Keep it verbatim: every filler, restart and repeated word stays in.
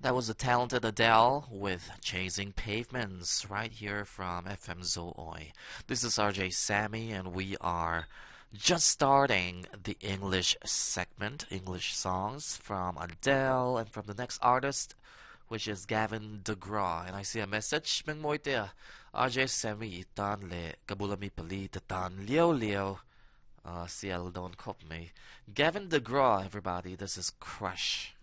That was the talented Adele with Chasing Pavements right here from F M Zooi. This is R J Sammy, and we are just starting the English segment, English songs from Adele and from the next artist, which is Gavin DeGraw. And I see a message, Meng Moitea, R J Sammy itan le kabulami pali tatan liao liao. Uh, Seattle don't cop me. Gavin DeGraw, everybody, this is Crush.